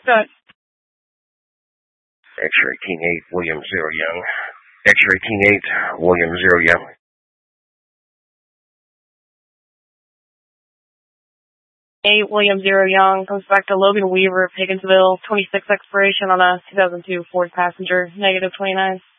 Good. X-ray King 8, William 0 Young. X-ray King 8, William 0 Young. William 0 Young comes back to Logan Weaver of Higginsville, 26 expiration on a 2002 Ford Passenger, -29.